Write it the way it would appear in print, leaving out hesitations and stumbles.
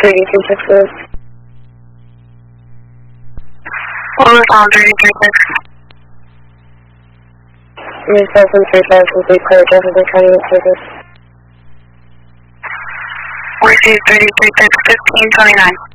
3336. What was on 3336? Yourself and 35 complete clear traffic and county with service. We received 3336, 1529.